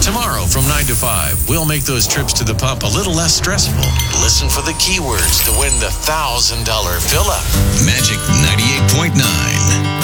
Tomorrow from 9 to 5, we'll make those trips to the pump a little less stressful. Listen for the keywords to win the $1,000 fill-up. Magic 98.9.